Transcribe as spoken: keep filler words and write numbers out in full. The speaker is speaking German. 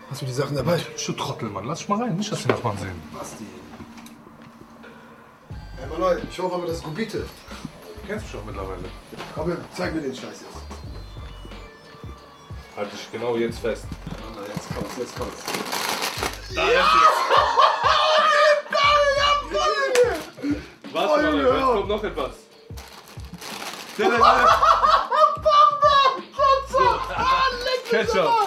Hast du die Sachen dabei? Du Trottel, Mann. Lass dich mal rein. Nicht, dass die Nachbarn sehen. Was die? Hey, Mann, ich hoffe aber, das ist Gubite. Du kennst mich doch mittlerweile. Komm her, zeig mir den Scheiß jetzt. Halt dich genau jetzt fest. Na, jetzt kommt's, jetzt kommt's. Da ist es. Was, Mann? Jetzt kommt noch etwas. Ketchup.